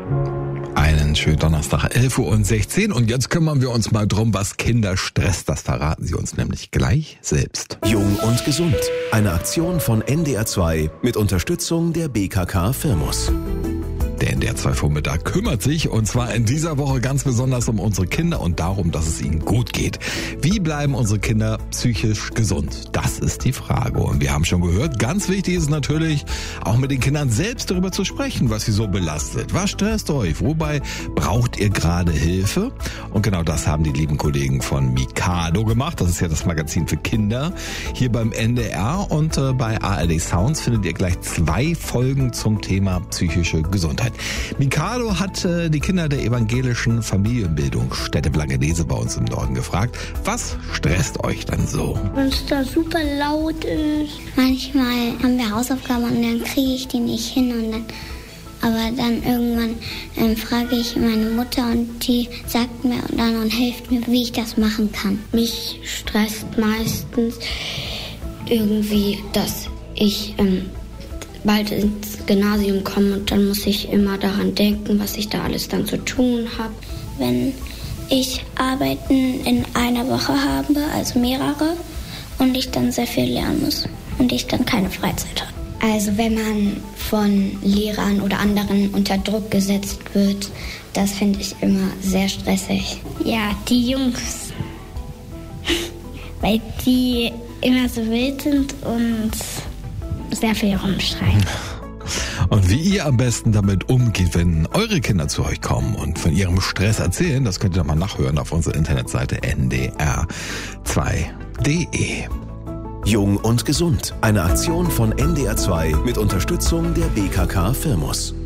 Einen schönen Donnerstag, 11:16 Uhr. Und jetzt kümmern wir uns mal drum, was Kinder stresst. Das verraten sie uns nämlich gleich selbst. Jung und gesund. Eine Aktion von NDR 2 mit Unterstützung der BKK Firmus. Der NDR 2 Vormittag kümmert sich, und zwar in dieser Woche ganz besonders um unsere Kinder und darum, dass es ihnen gut geht. Wie bleiben unsere Kinder psychisch gesund? Das ist die Frage. Und wir haben schon gehört, ganz wichtig ist natürlich, auch mit den Kindern selbst darüber zu sprechen, was sie so belastet. Was stresst euch? Wobei braucht ihr gerade Hilfe? Und genau das haben die lieben Kollegen von Mikado gemacht. Das ist ja das Magazin für Kinder hier beim NDR. Und bei ARD Sounds findet ihr gleich 2 Folgen zum Thema psychische Gesundheit. Mikado hat die Kinder der evangelischen Familienbildungsstätte Blankenese bei uns im Norden gefragt, was stresst euch dann so? Wenn es da super laut ist. Manchmal haben wir Hausaufgaben und dann kriege ich die nicht hin. Aber dann irgendwann frage ich meine Mutter und die sagt mir dann und hilft mir, wie ich das machen kann. Mich stresst meistens irgendwie, dass ich bald ins Gymnasium komme und dann muss ich immer daran denken, was ich da alles dann zu tun habe. Wenn ich Arbeiten in einer Woche habe, also mehrere, und ich dann sehr viel lernen muss und ich dann keine Freizeit habe. Also wenn man von Lehrern oder anderen unter Druck gesetzt wird, das finde ich immer sehr stressig. Ja, die Jungs, weil die immer so wild sind und sehr viel rumschreien. Und wie ihr am besten damit umgeht, wenn eure Kinder zu euch kommen und von ihrem Stress erzählen, das könnt ihr doch mal nachhören auf unserer Internetseite ndr2.de. Jung und gesund. Eine Aktion von NDR 2 mit Unterstützung der BKK Firmus.